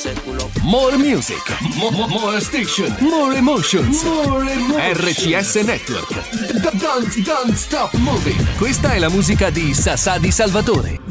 More music, more station, more emotions, RCS Network. Don't stop moving. Questa è la musica di Sasà di Salvatore.